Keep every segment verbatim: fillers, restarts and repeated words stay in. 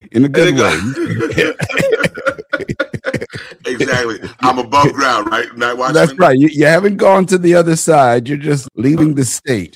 in a good way. Exactly. I'm above ground, right? Night watchman. That's right. You, you haven't gone to the other side. You're just leaving the state.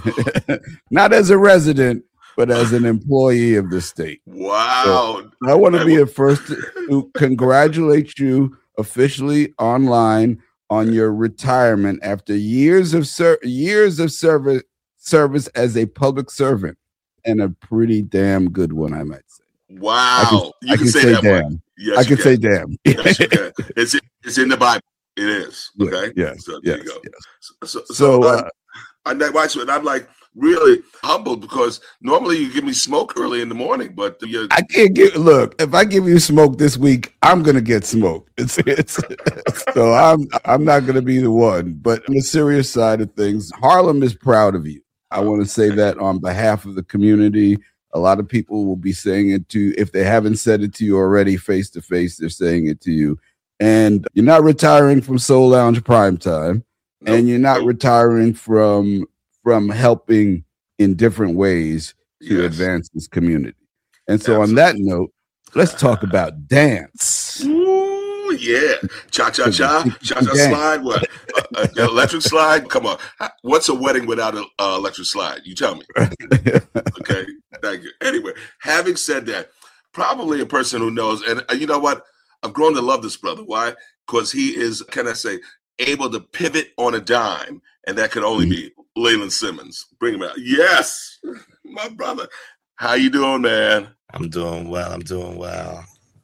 Not as a resident, but as an employee of the state. Wow. So I want to be the first to, to congratulate you officially online on your retirement after years of ser- years of service service as a public servant, and a pretty damn good one, I might say. Wow. I can, you I can, can say, say that damn. one. Yes, I can can. say damn. Yes, you can. It's, it's in the Bible. It is. Okay. Yeah, yes. So there yes, you go. Yes. So, so, So, so uh, on that watchman, I'm like really humbled because normally you give me smoke early in the morning, but you, I can't get. Look, if I give you smoke this week, I'm gonna get smoked. It's it's. So I'm I'm not gonna be the one. But on the serious side of things, Harlem is proud of you. I want to say that on behalf of the community. A lot of people will be saying it to you. If they haven't said it to you already face to face, they're saying it to you. And you're not retiring from Soul Lounge Primetime, nope, and you're not nope. retiring from from helping in different ways to yes. advance this community. And so Absolutely. On that note, let's talk about dance. Ooh, yeah. Cha-cha-cha, cha-cha slide, what? Uh, uh, electric slide? Come on. What's a wedding without an uh, electric slide? You tell me. Okay, thank you. Anyway, having said that, probably a person who knows, and uh, you know what? I've grown to love this brother. Why? Because he is, can I say, able to pivot on a dime, and that could only be Leland Simmons. Bring him out. Yes, my brother. How you doing, man? I'm doing well. I'm doing well.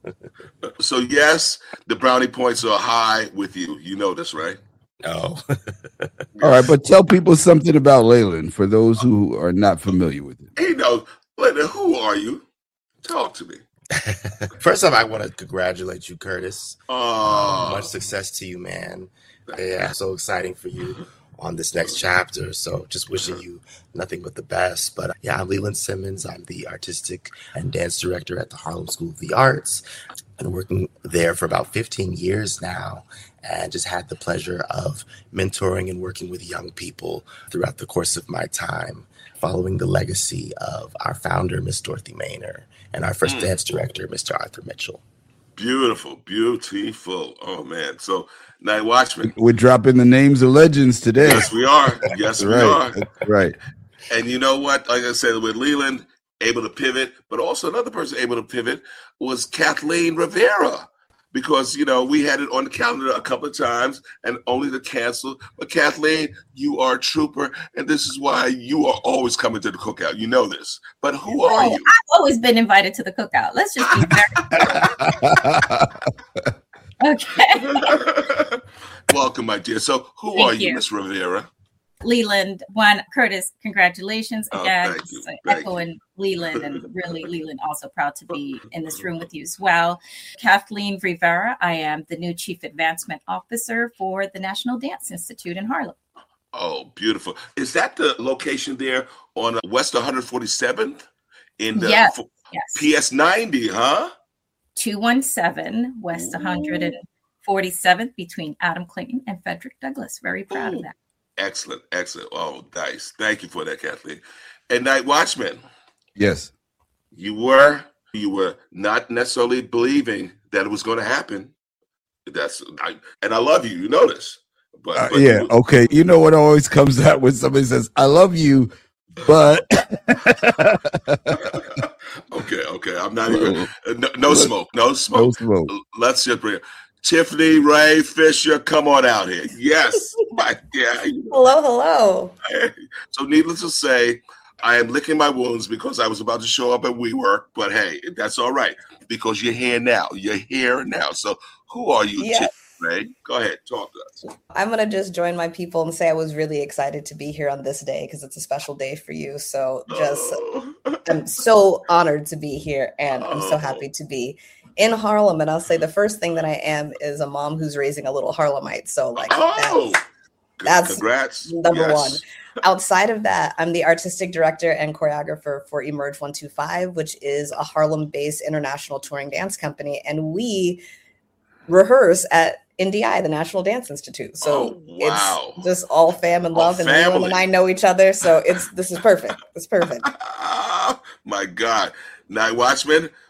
So, yes, the brownie points are high with you. You know this, right? No. All right, but tell people something about Leland for those who are not familiar with it. He knows. Leland, who are you? Talk to me. First off, I want to congratulate you, Curtis. Oh. Um, much success to you, man. Yeah, so exciting for you on this next chapter. So just wishing you nothing but the best. But yeah, I'm Leland Simmons. I'm the artistic and dance director at the Harlem School of the Arts. Been working there for about fifteen years now, and just had the pleasure of mentoring and working with young people throughout the course of my time, following the legacy of our founder, Miss Dorothy Maynor, and our first mm. dance director, Mister Arthur Mitchell. Beautiful, beautiful. Oh, man. So, Night Watchman. We're dropping the names of legends today. Yes, we are. Yes, we right. are. That's right. And you know what? Like I said, with Leland, able to pivot, but also another person able to pivot was Kathleen Rivera. Because, you know, we had it on the calendar a couple of times and only to cancel. But Kathleen, you are a trooper, and this is why you are always coming to the cookout. You know this. But who oh, are you? I've always been invited to the cookout. Let's just be very Okay. Welcome, my dear. So who Thank are you, you. Miss Rivera? Leland, one, Curtis, congratulations again. Oh, thank you. So Thank echoing you. Leland, and really Leland also proud to be in this room with you as well. Kathleen Rivera, I am the new Chief Advancement Officer for the National Dance Institute in Harlem. Oh, beautiful. Is that the location there on West one forty-seventh? In the yes, f- yes. P S ninety, huh? two one seven West one forty-seventh between Adam Clayton and Frederick Douglass. Very proud Ooh. of that. Excellent, excellent. Oh, nice. Thank you for that, Kathleen. And Night Watchman. Yes. You were, you were not necessarily believing that it was going to happen. That's, I, and I love you. You know this. But, uh, but yeah. you, okay. You know what always comes out when somebody says, "I love you," but. okay. Okay. I'm not even. No, no smoke. No smoke. No smoke. Let's just bring it. Tiffany Ray Fisher, come on out here. Yes. My, yeah. Hello, hello. So needless to say, I am licking my wounds because I was about to show up at WeWork, but hey, that's all right because you're here now. You're here now. So who are you, yeah. Tiffany Ray? Go ahead, talk to us. I'm going to just join my people and say I was really excited to be here on this day because it's a special day for you. So just, oh. I'm so honored to be here and oh. I'm so happy to be in Harlem. And I'll say the first thing that I am is a mom who's raising a little Harlemite. So like oh. that's, that's Congrats. number yes. one. Outside of that, I'm the artistic director and choreographer for Emerge one two five, which is a Harlem-based international touring dance company. And we rehearse at N D I, the National Dance Institute. So oh, wow. it's just all fam and love, all and Leland and I know each other. So it's this is perfect. It's perfect. My God. Night Watchman,